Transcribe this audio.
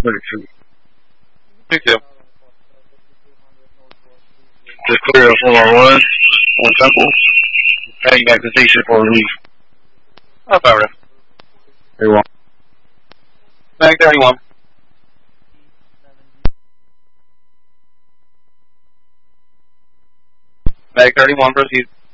32. 32. Just clear up 411 on Temple. Heading back to station for relief. Affirmative. 31. Mag 31. Mag 31, proceed.